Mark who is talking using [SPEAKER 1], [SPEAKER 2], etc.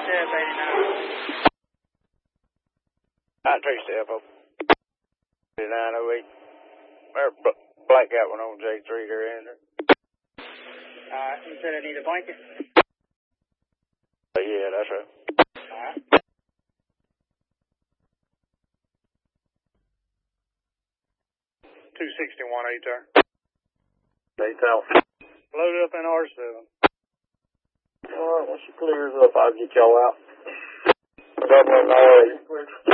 [SPEAKER 1] I traced the FO. 908. There's blackout one on J3 there in there.
[SPEAKER 2] You said I need a blanket?
[SPEAKER 1] Yeah, that's right.
[SPEAKER 2] Alright. 261 8-turn.
[SPEAKER 1] 8,000.
[SPEAKER 2] Loaded up in R7.
[SPEAKER 1] Alright, once she clears up, I'll get y'all out. Double and